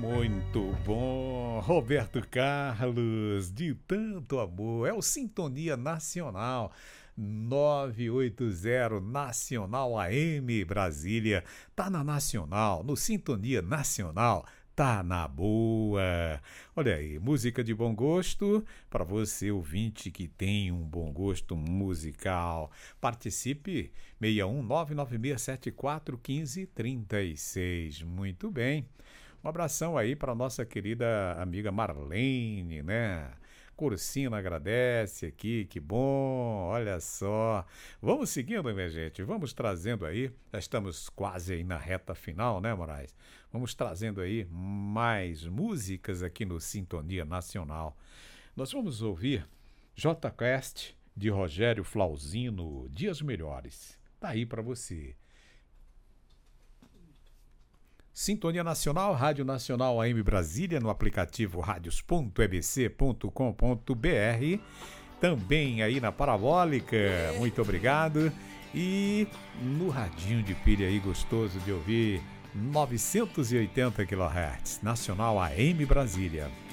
Muito bom, Roberto Carlos, de tanto amor, é o Sintonia Nacional, 980 Nacional AM Brasília, tá na Nacional, no Sintonia Nacional, tá na boa. Olha aí, música de bom gosto, para você ouvinte que tem um bom gosto musical, participe, 61996741536, muito bem. Um abração aí para nossa querida amiga Marlene, né? Cursina agradece aqui, que bom, olha só. Vamos seguindo, minha gente, vamos trazendo aí, já estamos quase aí na reta final, né, Moraes? Vamos trazendo aí mais músicas aqui no Sintonia Nacional. Nós vamos ouvir J Quest, de Rogério Flauzino, Dias Melhores. Tá aí para você. Sintonia Nacional, Rádio Nacional AM Brasília, no aplicativo radios.ebc.com.br, também aí na Parabólica, muito obrigado, e no radinho de pilha aí gostoso de ouvir, 980 kHz, Nacional AM Brasília.